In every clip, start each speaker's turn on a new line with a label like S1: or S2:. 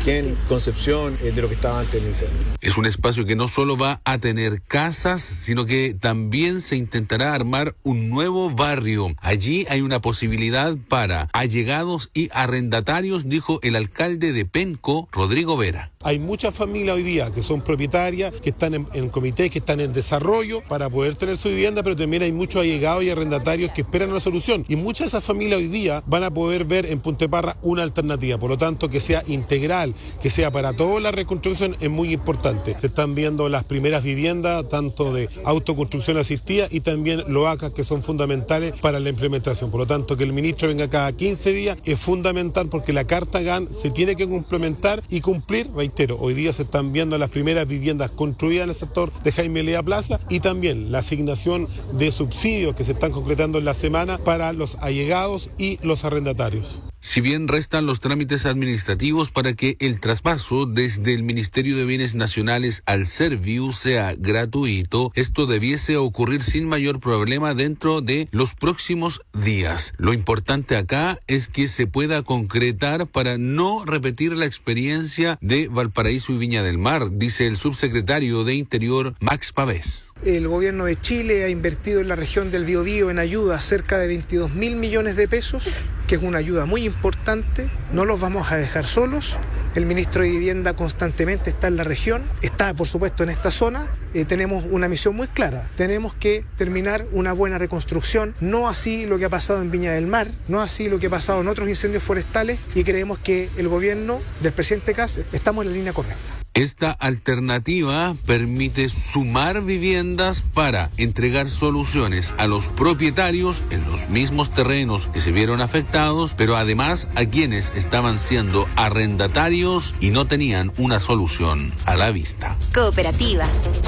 S1: que en Concepción de lo que estaba antes del incendio.
S2: Es un espacio que no solo va a tener casas, sino que también se intentará armar un nuevo barrio. Allí hay una posibilidad para allegados y arrendatarios, dijo el alcalde de Penco, Rodrigo Vera.
S3: Hay muchas familias hoy día que son propietarias, que están en comités, que están en desarrollo para poder tener su vivienda, pero también hay muchos allegados y arrendatarios que esperan una solución. Y muchas de esas familias hoy día van a poder ver en Punta Parra una alternativa. Por lo tanto, que sea integral, que sea para toda la reconstrucción es muy importante. Se están viendo las primeras viviendas, tanto de autoconstrucción asistida y también loacas, que son fundamentales para la implementación. Por lo tanto, que el ministro venga cada 15 días es fundamental porque la Carta GAN se tiene que complementar y cumplir, reitero, hoy día se están viendo las primeras viviendas construidas en el sector de Jaime Lea Plaza y también la asignación de subsidios que se están concretando en la semana para los allegados y los arrendatarios.
S2: Si bien restan los trámites administrativos para que el traspaso desde el Ministerio de Bienes Nacionales al Serviu sea gratuito, esto debiese ocurrir sin mayor problema dentro de los próximos días. Lo importante acá es que se pueda concretar para no repetir la experiencia de Valparaíso y Viña del Mar, dice el subsecretario de Interior, Max Pavés.
S4: El gobierno de Chile ha invertido en la región del Biobío en ayuda cerca de 22.000 millones de pesos, que es una ayuda muy importante. No los vamos a dejar solos. El ministro de Vivienda constantemente está en la región, está por supuesto en esta zona. Tenemos una misión muy clara. Tenemos que terminar una buena reconstrucción, no así lo que ha pasado en Viña del Mar, no así lo que ha pasado en otros incendios forestales, y creemos que el gobierno del presidente Kast estamos en la línea correcta.
S2: Esta alternativa permite sumar viviendas para entregar soluciones a los propietarios en los mismos terrenos que se vieron afectados, pero además a quienes estaban siendo arrendatarios y no tenían una solución a la vista.
S5: Cooperativa,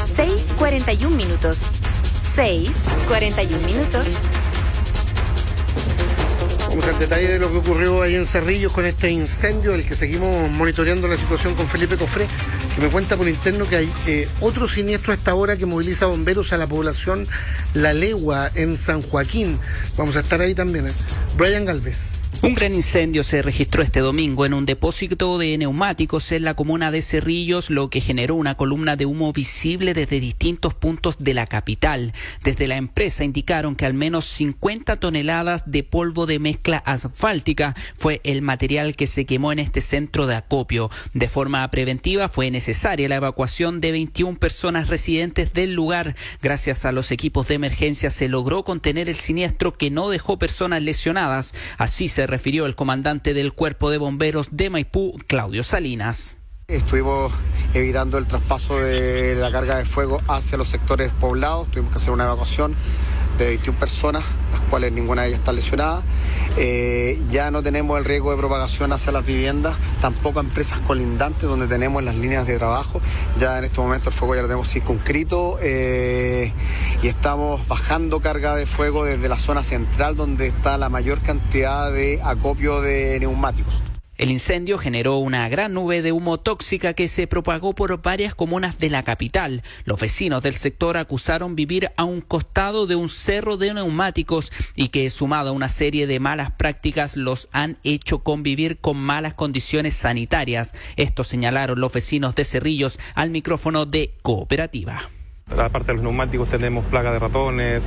S5: 6:41 minutos. 6:41 minutos.
S6: Vamos al detalle de lo que ocurrió ahí en Cerrillos con este incendio, el que seguimos monitoreando la situación con Felipe Cofré, que me cuenta por interno que hay otro siniestro a esta hora que moviliza bomberos a la población La Legua en San Joaquín. Vamos a estar ahí también. Brian Galvez.
S7: Un gran incendio se registró este domingo en un depósito de neumáticos en la comuna de Cerrillos, lo que generó una columna de humo visible desde distintos puntos de la capital. Desde la empresa indicaron que al menos 50 toneladas de polvo de mezcla asfáltica fue el material que se quemó en este centro de acopio. De forma preventiva fue necesaria la evacuación de 21 personas residentes del lugar. Gracias a los equipos de emergencia se logró contener el siniestro, que no dejó personas lesionadas. Así se refirió el comandante del Cuerpo de Bomberos de Maipú, Claudio Salinas.
S8: Estuvimos evitando el traspaso de la carga de fuego hacia los sectores poblados. Tuvimos que hacer una evacuación de 21 personas, las cuales ninguna de ellas está lesionada. Ya no tenemos el riesgo de propagación hacia las viviendas, tampoco a empresas colindantes donde tenemos las líneas de trabajo. Ya en este momento el fuego ya lo tenemos circunscrito y estamos bajando carga de fuego desde la zona central, donde está la mayor cantidad de acopio de neumáticos.
S7: El incendio generó una gran nube de humo tóxica que se propagó por varias comunas de la capital. Los vecinos del sector acusaron vivir a un costado de un cerro de neumáticos y que, sumado a una serie de malas prácticas, los han hecho convivir con malas condiciones sanitarias. Esto señalaron los vecinos de Cerrillos al micrófono de Cooperativa.
S9: Aparte de los neumáticos tenemos plaga de ratones,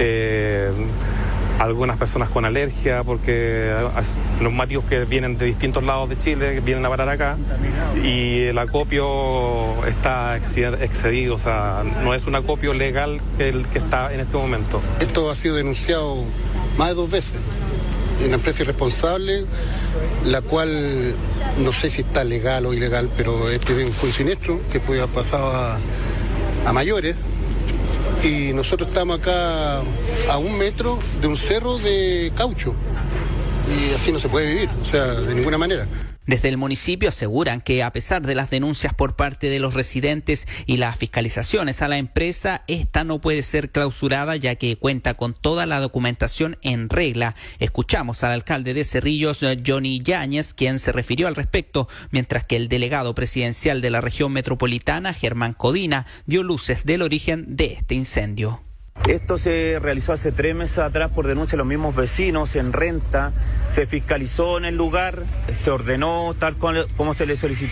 S9: algunas personas con alergia, porque neumáticos que vienen de distintos lados de Chile, que vienen a parar acá, y el acopio está excedido, o sea, no es un acopio legal el que está en este momento.
S6: Esto ha sido denunciado más de 2 veces. Una empresa irresponsable, la cual no sé si está legal o ilegal, pero este fue un siniestro que puede haber pasado a mayores, y nosotros estamos acá a 1 metro de un cerro de caucho y así no se puede vivir, o sea, de ninguna manera.
S7: Desde el municipio aseguran que, a pesar de las denuncias por parte de los residentes y las fiscalizaciones a la empresa, esta no puede ser clausurada, ya que cuenta con toda la documentación en regla. Escuchamos al alcalde de Cerrillos, Johnny Yáñez, quien se refirió al respecto, mientras que el delegado presidencial de la región metropolitana, Germán Codina, dio luces del origen de este incendio.
S10: Esto se realizó hace 3 meses atrás por denuncia de los mismos vecinos en renta. Se fiscalizó en el lugar, se ordenó tal como se le solicitó